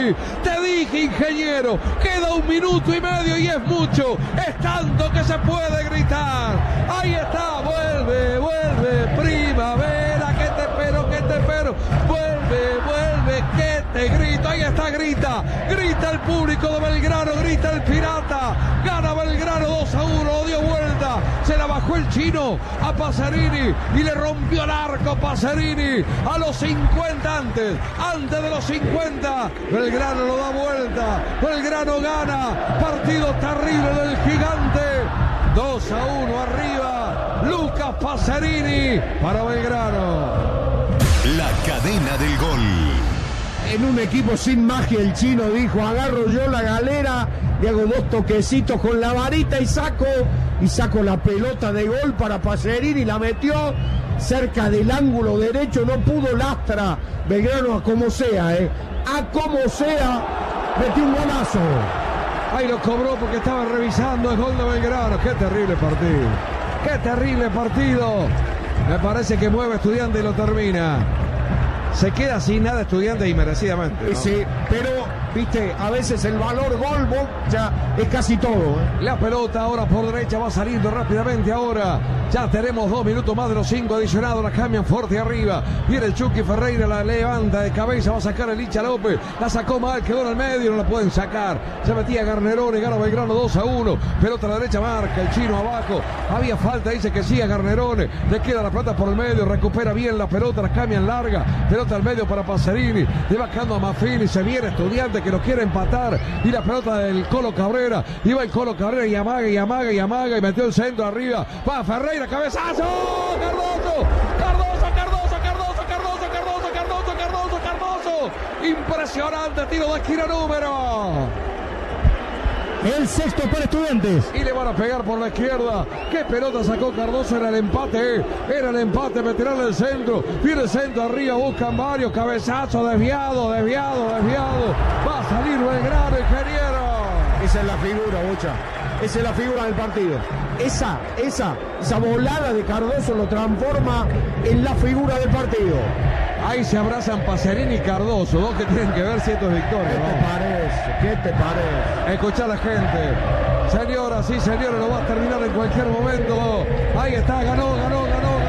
Passerini. Te dije, ingeniero, queda 1 minuto y medio y es mucho. Es tanto que se puede gritar. Ahí está, vuelve, primavera, que te espero. Vuelve, que te grito. Ahí está, grita el público de Belgrano, grita el Pirata. Gana Belgrano 2-1, lo dio vuelta. Se la bajó el chino a Passerini y le rompió el arco Passerini a los 50 antes de los 50. Belgrano lo da vuelta. Belgrano gana. Partido terrible del Gigante. 2-1 arriba. Lucas Passerini para Belgrano. La cadena del gol. En un equipo sin magia, el chino dijo: agarro yo la galera y hago 2 toquecitos con la varita y saco la pelota de gol para Passerini. La metió cerca del ángulo derecho, no pudo Lastra. Belgrano a como sea, metió un golazo. Ahí lo cobró porque estaba revisando el gol de Belgrano. Qué terrible partido. Me parece que mueve Estudiante y lo termina. Se queda sin nada Estudiante y merecidamente, ¿no? Sí, pero, viste, a veces el valor gol ya es casi todo. La pelota ahora por derecha va saliendo rápidamente ahora. Ya tenemos 2 minutos más de los 5 adicionados. La cambian fuerte arriba. Viene el Chucky Ferreira, la levanta de cabeza. Va a sacar el Licha López. La sacó mal, quedó en el medio. No la pueden sacar. Se metía Garnerone. Gana Belgrano 2-1. Pelota a la derecha, marca el chino abajo. Había falta, dice que sí a Garnerone. Le queda la pelota por el medio. Recupera bien la pelota. La cambian larga. Pelota al medio para Passerini. Le va quedando a Maffini. Se viene Estudiante que lo quiere empatar. Y la pelota del Colo Cabrera. Iba el Colo Cabrera y amaga. Y metió el centro arriba. Va Ferreira. ¡Cabezazo! ¡Cardoso! Impresionante tiro de esquina número. El sexto para Estudiantes. Y le van a pegar por la izquierda. ¿Qué pelota sacó Cardoso? Era el empate. Meterán el centro. Viene el centro arriba. Buscan varios. Cabezazo. Desviado. Va a salir Belgrano, ingeniero. Esa es la figura, Bocha. Esa es la figura del partido. Esa volada de Cardoso lo transforma en la figura del partido. Ahí se abrazan Passerini y Cardoso, 2 que tienen que ver si esto es victoria. ¿Qué te parece? Escuchá a la gente. Señoras y señores, lo va a terminar en cualquier momento. Ahí está, ganó Belgrano.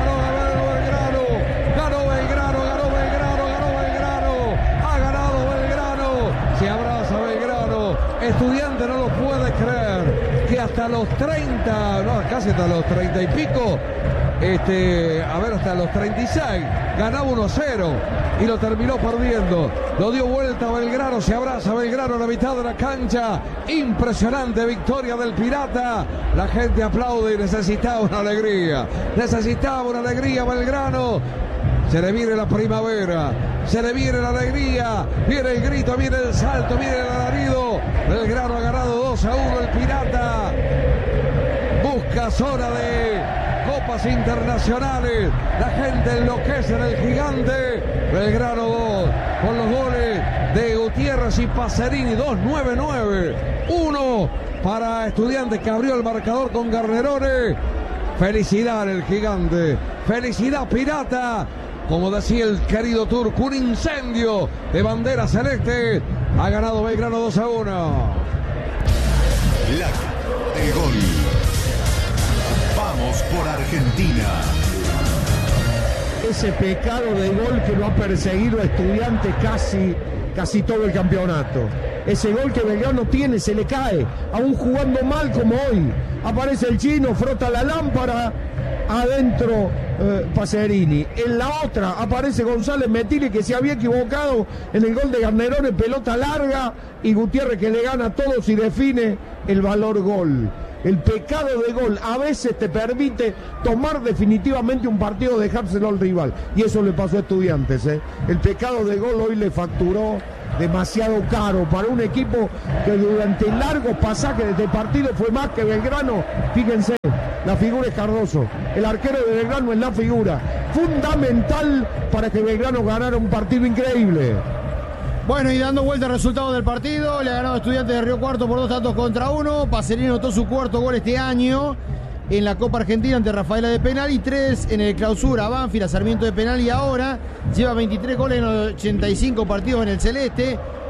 Ha ganado Belgrano. Se abraza Belgrano. Estudiante no lo puede creer. Que hasta los 30, no, casi hasta los 30 y pico, hasta los 36, ganaba 1-0 y lo terminó perdiendo. Lo dio vuelta a Belgrano, se abraza Belgrano a la mitad de la cancha. Impresionante victoria del Pirata. La gente aplaude y necesitaba una alegría Belgrano. Se le viene la primavera, se le viene la alegría, viene el grito, viene el salto, viene el alarido. Belgrano ha ganado 2-1 el Pirata. Busca zona de copas internacionales. La gente enloquece en el Gigante. Belgrano 2 con los goles de Gutiérrez y Passerini. 2-9-9. 1 para Estudiantes que abrió el marcador con Garnerone. Felicidad el Gigante. Felicidad Pirata. Como decía el querido Turco, un incendio de bandera celeste. Ha ganado Belgrano 2-1. El gol. Vamos por Argentina. Ese pecado de gol que lo ha perseguido a Estudiantes casi todo el campeonato. Ese gol que Belgrano tiene, se le cae, aún jugando mal como hoy. Aparece el chino, frota la lámpara, adentro Passerini. En la otra aparece González Metili, que se había equivocado en el gol de Garnerone, pelota larga, y Gutiérrez que le gana a todos y define el valor gol. El pecado de gol a veces te permite tomar definitivamente un partido, dejárselo al rival, y eso le pasó a Estudiantes, El pecado de gol hoy le facturó demasiado caro para un equipo que durante largos pasajes de este partido fue más que Belgrano. Fíjense, la figura es Cardoso, el arquero de Belgrano es la figura fundamental para que Belgrano ganara un partido increíble. Bueno, y dando vuelta al resultado del partido, le ha ganado Estudiantes de Río Cuarto por 2-1. Passerini anotó su 4º gol este año en la Copa Argentina ante Rafaela de penal y 3 en el Clausura, Banfield, a Sarmiento de penal, y ahora lleva 23 goles en los 85 partidos en el Celeste.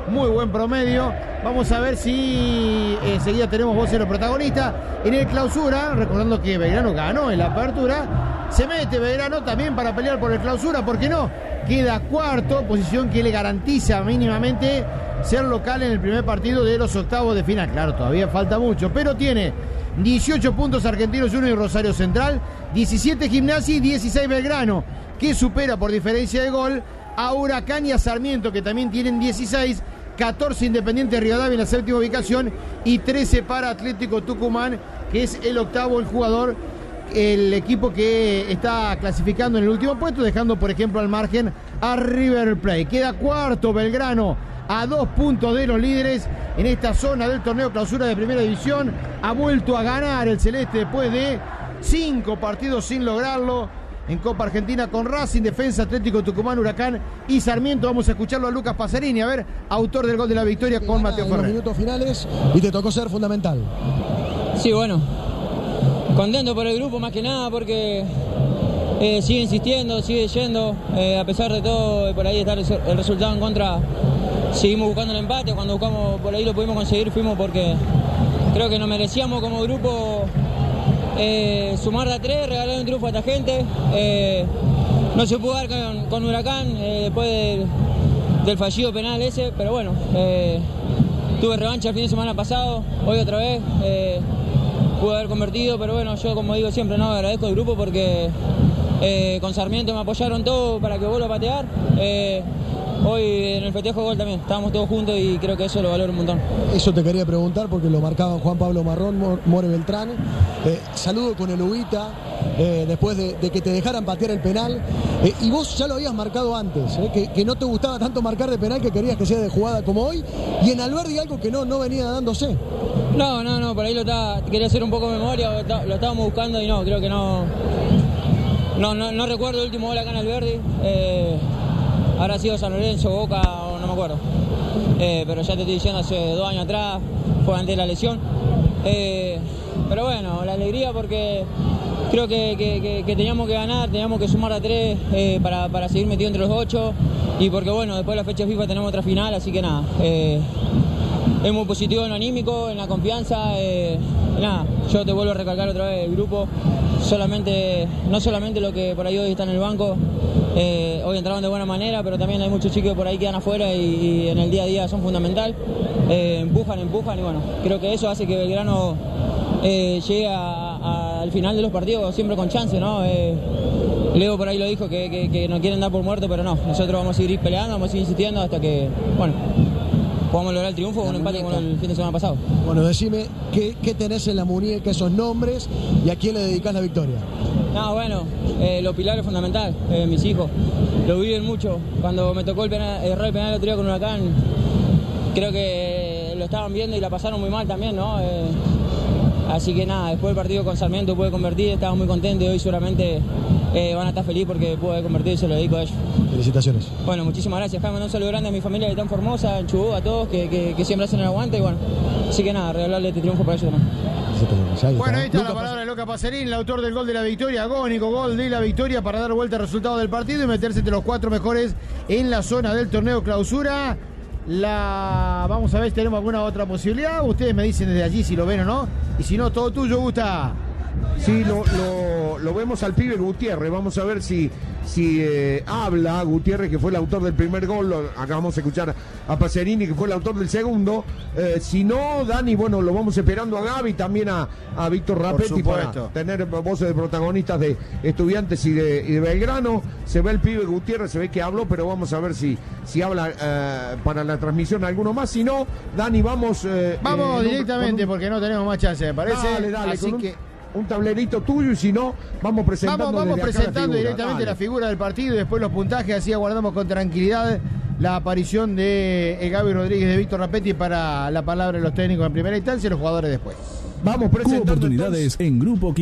muy buen promedio. Vamos a ver si enseguida tenemos voz en los protagonistas. En el clausura, recordando que Belgrano ganó en la apertura, se mete Belgrano también para pelear por el clausura, ¿por qué no? Queda cuarto, posición que le garantiza mínimamente ser local en el primer partido de los octavos de final. Claro, todavía falta mucho, pero tiene 18 puntos Argentinos Juniors y Rosario Central, 17 Gimnasia y 16 Belgrano, que supera por diferencia de gol a Huracán y a Sarmiento, que también tienen 16, 14 Independiente Rivadavia en la séptima ubicación y 13 para Atlético Tucumán, que es el octavo, el jugador, el equipo que está clasificando en el último puesto, dejando por ejemplo al margen a River Plate. Queda cuarto Belgrano a 2 puntos de los líderes en esta zona del torneo clausura de primera división. Ha vuelto a ganar el celeste después de 5 partidos sin lograrlo en Copa Argentina con Racing, Defensa, Atlético Tucumán, Huracán y Sarmiento. Vamos a escucharlo a Lucas Pasarini, a ver, autor del gol de la victoria con Mateo Ferrer. En los minutos finales y te tocó ser fundamental. Sí, bueno, contento por el grupo más que nada porque sigue insistiendo, sigue yendo, a pesar de todo, por ahí está el resultado en contra, seguimos buscando el empate. Cuando buscamos por ahí lo pudimos conseguir, fuimos porque creo que nos merecíamos como grupo sumar de a 3, regalar un triunfo a esta gente. No se pudo dar con Huracán después del fallido penal ese, pero bueno, tuve revancha el fin de semana pasado, hoy otra vez, pude haber convertido, pero bueno, yo como digo siempre, no agradezco al grupo porque con Sarmiento me apoyaron todo para que vuelva a patear. Hoy en el festejo de gol también, estábamos todos juntos y creo que eso lo valoro un montón. Eso te quería preguntar porque lo marcaban Juan Pablo Marrón, More Beltrán. Saludo con el Ubita, después de que te dejaran patear el penal. Y vos ya lo habías marcado antes, que no te gustaba tanto marcar de penal, que querías que sea de jugada como hoy. Y en Alberdi algo que no venía dándose. No, por ahí quería hacer un poco de memoria, lo estábamos buscando y no, creo que no recuerdo el último gol acá en Alberdi. Habrá sido San Lorenzo, Boca, o no me acuerdo. Pero ya te estoy diciendo, hace 2 años atrás, fue antes de la lesión. Pero bueno, la alegría porque creo que teníamos que ganar, teníamos que sumar a 3 para seguir metido entre los 8. Y porque bueno, después de la fecha FIFA tenemos otra final, así que nada. Es muy positivo en lo anímico, en la confianza. Nada, yo te vuelvo a recalcar otra vez el grupo. No solamente lo que por ahí hoy está en el banco, hoy entraron de buena manera, pero también hay muchos chicos por ahí que quedan afuera y en el día a día son fundamental. Empujan y bueno, creo que eso hace que Belgrano llegue al final de los partidos siempre con chance, ¿no? Leo por ahí lo dijo que no quieren dar por muerto, pero no, nosotros vamos a seguir peleando, vamos a seguir insistiendo hasta que, bueno, podamos lograr el triunfo, un empate como el fin de semana pasado. Bueno, decime, ¿qué tenés en la muñeca, esos nombres, y a quién le dedicás la victoria? No, bueno, los pilares fundamentales, mis hijos, lo viven mucho. Cuando me tocó errar el penal el otro día con Huracán, creo que lo estaban viendo y la pasaron muy mal también, ¿no? Así que nada, después del partido con Sarmiento pude convertir, estaba muy contento y hoy seguramente van a estar felices porque pude haber convertido y se lo dedico a ellos. Felicitaciones. Bueno, muchísimas gracias, Jaime, un saludo grande a mi familia de tan Formosa, en Chubut, a todos que siempre hacen el aguante y bueno, así que nada, regalarle este triunfo para ellos también. Bueno, ahí está la palabra de Lucas Pasarini, el autor del gol de la victoria, agónico gol de la victoria para dar vuelta al resultado del partido y meterse entre los 4 mejores en la zona del torneo clausura. Vamos a ver si tenemos alguna otra posibilidad. Ustedes me dicen desde allí si lo ven o no. Y si no, todo tuyo, Gusta. Sí, lo vemos al pibe Gutiérrez. Vamos a ver si habla Gutiérrez, que fue el autor del primer gol. Acabamos de escuchar a Pacerini, que fue el autor del segundo. Si no, Dani, bueno, lo vamos esperando a Gaby, también a Víctor Rapetti para tener voces de protagonistas de Estudiantes y de Belgrano. Se ve el pibe Gutiérrez, se ve que habló, pero vamos a ver si habla para la transmisión alguno más. Si no, Dani, vamos directamente porque no tenemos más chance, me parece. Dale, así que un tablerito tuyo y si no, vamos presentando directamente la figura del partido y después los puntajes, así aguardamos con tranquilidad la aparición de Gaby Rodríguez, de Víctor Rapetti para la palabra de los técnicos en primera instancia y los jugadores después. Vamos presentando oportunidades en Grupo